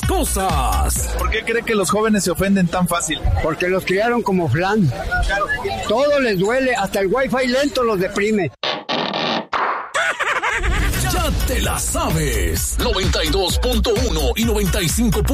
cosas. ¿Por qué cree que los jóvenes se ofenden tan fácil? Porque los criaron como flan. Todo les duele, hasta el wifi lento los deprime. Ya te la sabes. 92.1 y 95.